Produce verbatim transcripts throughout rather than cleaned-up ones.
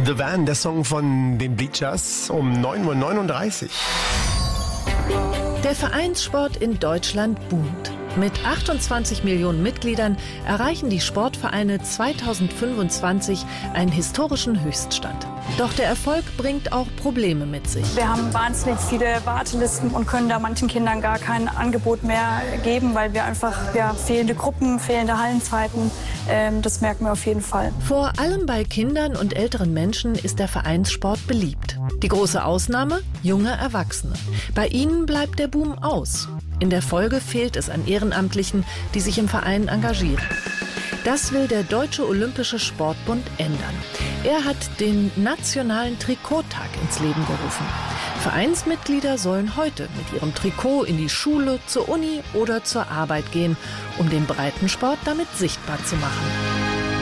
The Van, der Song von den Bleachers um neun Uhr neununddreißig. Der Vereinssport in Deutschland boomt. Mit achtundzwanzig Millionen Mitgliedern erreichen die Sportvereine zweitausendfünfundzwanzig einen historischen Höchststand. Doch der Erfolg bringt auch Probleme mit sich. Wir haben wahnsinnig viele Wartelisten und können da manchen Kindern gar kein Angebot mehr geben, weil wir einfach ja, fehlende Gruppen, fehlende Hallenzeiten, ähm, das merken wir auf jeden Fall. Vor allem bei Kindern und älteren Menschen ist der Vereinssport beliebt. Die große Ausnahme? Junge Erwachsene. Bei ihnen bleibt der Boom aus. In der Folge fehlt es an Ehrenamtlichen, die sich im Verein engagieren. Das will der Deutsche Olympische Sportbund ändern. Er hat den Nationalen Trikottag ins Leben gerufen. Vereinsmitglieder sollen heute mit ihrem Trikot in die Schule, zur Uni oder zur Arbeit gehen, um den Breitensport damit sichtbar zu machen.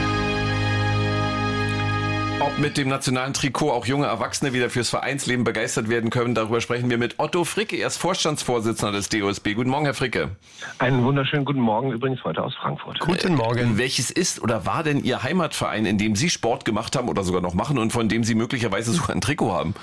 Ob mit dem nationalen Trikot auch junge Erwachsene wieder fürs Vereinsleben begeistert werden können, darüber sprechen wir mit Otto Fricke. Er ist Vorstandsvorsitzender des D O S B. Guten Morgen, Herr Fricke. Einen wunderschönen guten Morgen, übrigens heute aus Frankfurt. Guten Morgen. Welches ist oder war denn Ihr Heimatverein, in dem Sie Sport gemacht haben oder sogar noch machen und von dem Sie möglicherweise sogar ein Trikot haben?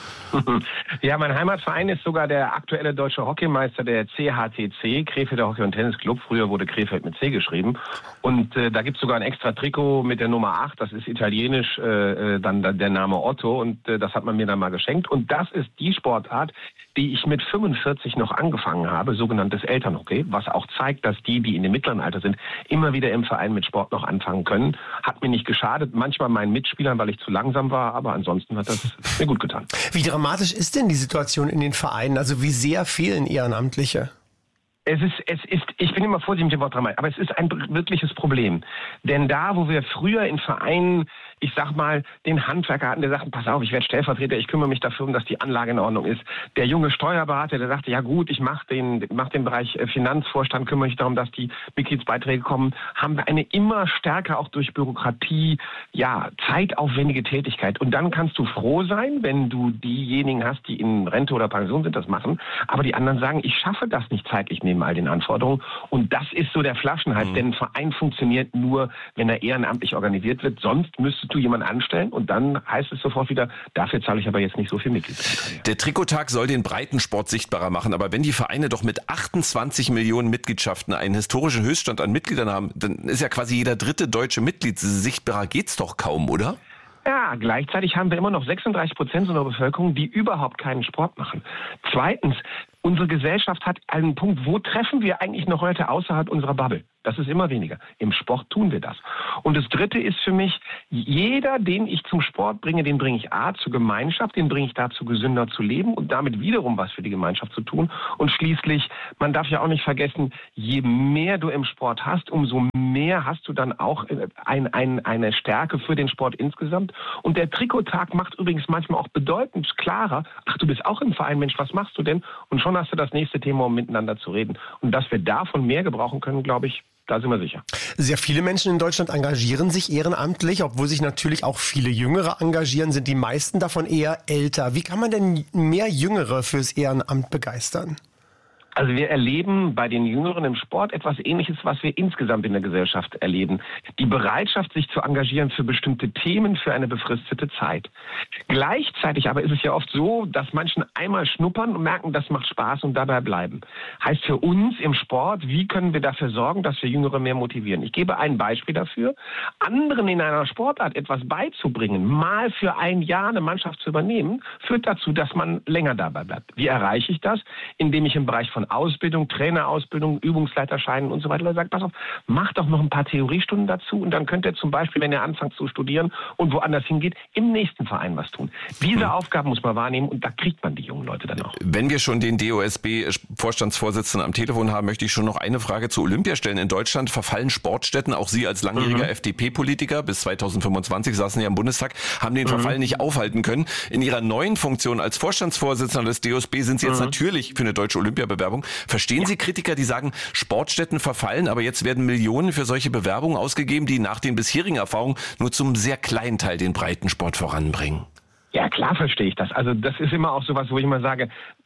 Ja, mein Heimatverein ist sogar der aktuelle deutsche Hockeymeister, der C H T C, Krefelder Hockey- und Tennisclub. Früher wurde Krefeld mit C geschrieben. Und äh, da gibt es sogar ein extra Trikot mit der Nummer acht. Das ist italienisch, äh, dann der Name Otto. Und äh, das hat man mir dann mal geschenkt. Und das ist die Sportart, die ich mit fünfundvierzig noch angefangen habe, sogenanntes Elternhockey, was auch zeigt, dass die, die in dem mittleren Alter sind, immer wieder im Verein mit Sport noch anfangen können. Hat mir nicht geschadet, manchmal meinen Mitspielern, weil ich zu langsam war, aber ansonsten hat das mir gut getan. Wie dramatisch ist denn die Situation in den Vereinen? Also wie sehr fehlen Ehrenamtliche? Es ist, es ist, ich bin immer vorsichtig mit dem Wort dramatisch, aber es ist ein wirkliches Problem. Denn da, wo wir früher in Vereinen, ich sag mal, den Handwerker hatten, der sagte, pass auf, ich werde Stellvertreter, ich kümmere mich dafür, um dass die Anlage in Ordnung ist. Der junge Steuerberater, der sagte, ja gut, ich mache den, mach den Bereich Finanzvorstand, kümmere mich darum, dass die Mitgliedsbeiträge kommen, haben wir eine immer stärker, auch durch Bürokratie, ja, zeitaufwendige Tätigkeit. Und dann kannst du froh sein, wenn du diejenigen hast, die in Rente oder Pension sind, das machen, aber die anderen sagen, ich schaffe das nicht zeitlich neben all den Anforderungen. Und das ist so der Flaschenhals, mhm. denn ein Verein funktioniert nur, wenn er ehrenamtlich organisiert wird. Sonst müsstest du jemanden anstellen und dann heißt es sofort wieder, dafür zahle ich aber jetzt nicht so viel Mitgliedsbeiträge. Der Trikottag soll den Breitensport sichtbarer machen, aber wenn die Vereine doch mit achtundzwanzig Millionen Mitgliedschaften einen historischen Höchststand an Mitgliedern haben, dann ist ja quasi jeder dritte deutsche Mitglied. Sichtbarer geht's doch kaum, oder? Ja, gleichzeitig haben wir immer noch sechsunddreißig Prozent unserer Bevölkerung, die überhaupt keinen Sport machen. Zweitens, unsere Gesellschaft hat einen Punkt, wo treffen wir eigentlich noch heute außerhalb unserer Bubble? Das ist immer weniger. Im Sport tun wir das. Und das Dritte ist für mich, jeder, den ich zum Sport bringe, den bringe ich A, zur Gemeinschaft, den bringe ich dazu, gesünder zu leben und damit wiederum was für die Gemeinschaft zu tun. Und schließlich, man darf ja auch nicht vergessen, je mehr du im Sport hast, umso mehr hast du dann auch ein, ein, eine Stärke für den Sport insgesamt. Und der Trikottag macht übrigens manchmal auch bedeutend klarer, ach, du bist auch im Verein, Mensch, was machst du denn? Und schon hast du das nächste Thema, um miteinander zu reden. Und dass wir davon mehr gebrauchen können, glaube ich, da sind wir sicher. Sehr viele Menschen in Deutschland engagieren sich ehrenamtlich, obwohl sich natürlich auch viele Jüngere engagieren, sind die meisten davon eher älter. Wie kann man denn mehr Jüngere fürs Ehrenamt begeistern? Also wir erleben bei den Jüngeren im Sport etwas Ähnliches, was wir insgesamt in der Gesellschaft erleben. Die Bereitschaft, sich zu engagieren für bestimmte Themen für eine befristete Zeit. Gleichzeitig aber ist es ja oft so, dass Menschen einmal schnuppern und merken, das macht Spaß und dabei bleiben. Heißt für uns im Sport, wie können wir dafür sorgen, dass wir Jüngere mehr motivieren? Ich gebe ein Beispiel dafür. Anderen in einer Sportart etwas beizubringen, mal für ein Jahr eine Mannschaft zu übernehmen, führt dazu, dass man länger dabei bleibt. Wie erreiche ich das? Indem ich im Bereich von Ausbildung, Trainerausbildung, Übungsleiterscheinen und so weiter, oder sagt, pass auf, mach doch noch ein paar Theoriestunden dazu und dann könnt ihr zum Beispiel, wenn ihr anfangt zu studieren und woanders hingeht, im nächsten Verein was tun. Diese hm. Aufgaben muss man wahrnehmen und da kriegt man die jungen Leute dann auch. Wenn wir schon den D O S B-Vorstandsvorsitzenden am Telefon haben, möchte ich schon noch eine Frage zu Olympia stellen. In Deutschland verfallen Sportstätten, auch Sie als langjähriger mhm. F D P-Politiker, bis zweitausendfünfundzwanzig saßen ja im Bundestag, haben den mhm. Verfall nicht aufhalten können. In Ihrer neuen Funktion als Vorstandsvorsitzender des D O S B sind Sie jetzt mhm. natürlich für eine deutsche Olympiabewerbung. Verstehen Sie Kritiker, die sagen, Sportstätten verfallen, aber jetzt werden Millionen für solche Bewerbungen ausgegeben, die nach den bisherigen Erfahrungen nur zum sehr kleinen Teil den Breitensport voranbringen? Ja, klar verstehe ich das. Also das ist immer auch sowas, wo ich immer sage,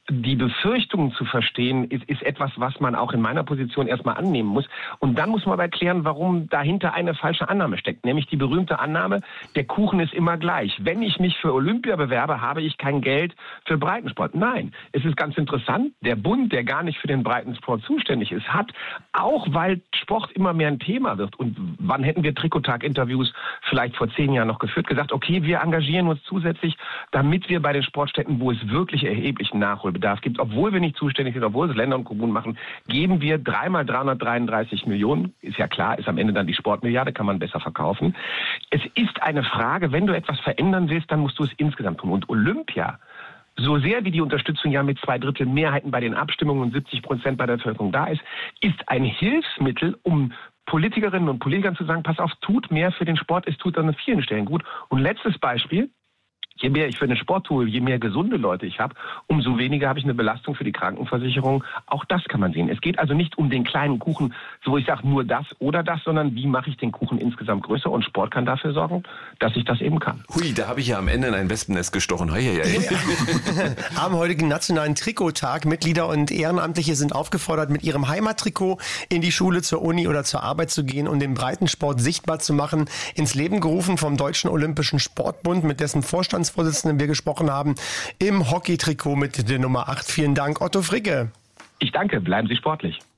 die Befürchtungen zu verstehen, ist, ist etwas, was man auch in meiner Position erstmal annehmen muss. Und dann muss man aber erklären, warum dahinter eine falsche Annahme steckt. Nämlich die berühmte Annahme, der Kuchen ist immer gleich. Wenn ich mich für Olympia bewerbe, habe ich kein Geld für Breitensport. Nein, es ist ganz interessant, der Bund, der gar nicht für den Breitensport zuständig ist, hat, auch weil Sport immer mehr ein Thema wird, und wann hätten wir Trikottag-Interviews vielleicht vor zehn Jahren noch geführt, gesagt, okay, wir engagieren uns zusätzlich, damit wir bei den Sportstätten, wo es wirklich erheblichen Nachholbedarf gibt, obwohl wir nicht zuständig sind, obwohl es Länder und Kommunen machen, geben wir dreimal dreihundertdreiunddreißig Millionen. Ist ja klar, ist am Ende dann die Sportmilliarde, kann man besser verkaufen. Es ist eine Frage, wenn du etwas verändern willst, dann musst du es insgesamt tun. Und Olympia, so sehr wie die Unterstützung ja mit zwei Drittel Mehrheiten bei den Abstimmungen und siebzig Prozent bei der Bevölkerung da ist, ist ein Hilfsmittel, um Politikerinnen und Politikern zu sagen, pass auf, tut mehr für den Sport, es tut an vielen Stellen gut. Und letztes Beispiel: Je mehr ich für den Sport tue, je mehr gesunde Leute ich habe, umso weniger habe ich eine Belastung für die Krankenversicherung. Auch das kann man sehen. Es geht also nicht um den kleinen Kuchen, so ich sage nur das oder das, sondern wie mache ich den Kuchen insgesamt größer, und Sport kann dafür sorgen, dass ich das eben kann. Hui, da habe ich ja am Ende in ein Wespennest gestochen. Hei, hei, hei. Am heutigen Nationalen Trikottag, Mitglieder und Ehrenamtliche sind aufgefordert, mit ihrem Heimattrikot in die Schule, zur Uni oder zur Arbeit zu gehen und den Breitensport sichtbar zu machen. Ins Leben gerufen vom Deutschen Olympischen Sportbund, mit dessen Vorstandsvorsitzenden wir gesprochen haben, im Hockeytrikot mit der Nummer acht. Vielen Dank, Otto Fricke. Ich danke, bleiben Sie sportlich.